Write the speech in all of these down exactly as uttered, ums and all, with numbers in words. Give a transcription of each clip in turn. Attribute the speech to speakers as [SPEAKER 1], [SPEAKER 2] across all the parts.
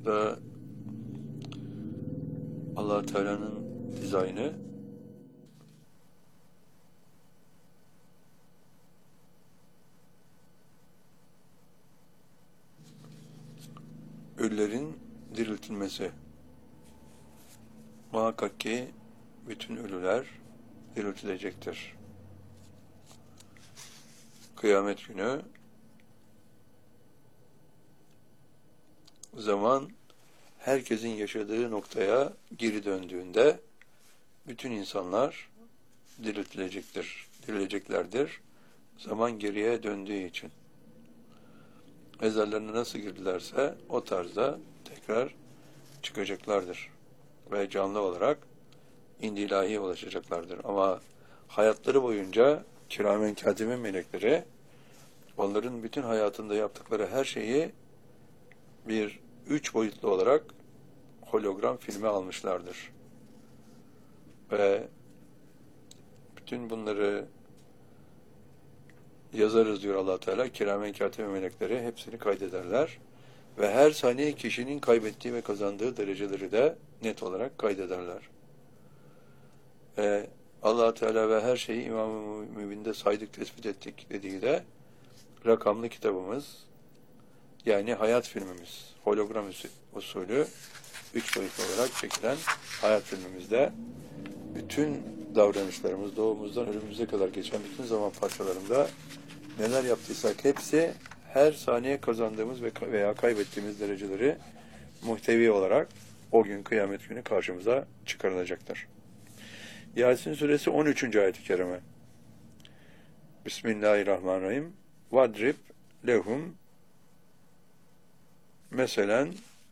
[SPEAKER 1] da Allah Teala'nın dizaynı ölülerin diriltilmesi. Muhakkak ki bütün ölüler diriltilecektir. Kıyamet günü zaman herkesin yaşadığı noktaya geri döndüğünde bütün insanlar diriltilecektir, dirileceklerdir. Zaman geriye döndüğü için. Mezarlarına nasıl girdilerse o tarzda tekrar çıkacaklardır. Ve canlı olarak indi ilahiye ulaşacaklardır. Ama hayatları boyunca kiramen katibe melekleri onların bütün hayatında yaptıkları her şeyi bir üç boyutlu olarak hologram filme almışlardır. Ve bütün bunları yazarız diyor Allah Teala. Kiramen katibe melekleri hepsini kaydederler. Ve her saniye kişinin kaybettiği ve kazandığı dereceleri de net olarak kaydederler. Ve Allah Teala ve her şeyi İmam-ı Mübin'de saydık, tespit ettik dediği de rakamlı kitabımız, yani hayat filmimiz, hologram usulü üç boyutlu olarak çekilen hayat filmimizde bütün davranışlarımız, doğumuzdan ölümümüze kadar geçen bütün zaman parçalarında neler yaptıysak hepsi her saniye kazandığımız veya kaybettiğimiz dereceleri muhtevi olarak o gün kıyamet günü karşımıza çıkarılacaktır. Yasin suresi on üçüncü ayet-i kerime. Bismillahirrahmanirrahim. Vadrib lehum meselen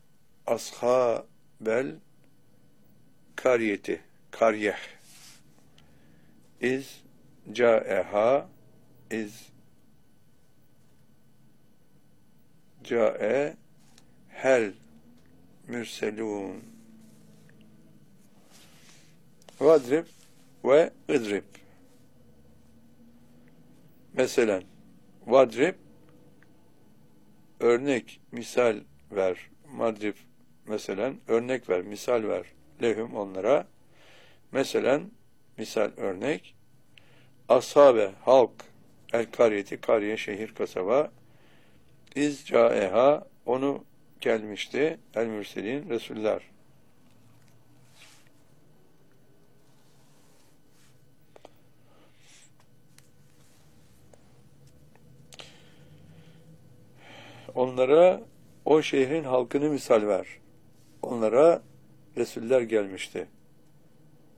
[SPEAKER 1] ashabel kariyeti karyeh iz caeha iz cae hel mürselun. Vadrib ve idrib. Mesela vadrib örnek, misal ver. Madrib mesela örnek ver, misal ver. Lehum onlara. Mesela misal örnek. Ashabe halk el kariyeti kariye şehir kasaba iz caeha onu gelmişti el mürselin resuller. Onlara o şehrin halkını misal ver. Onlara Resuller gelmişti.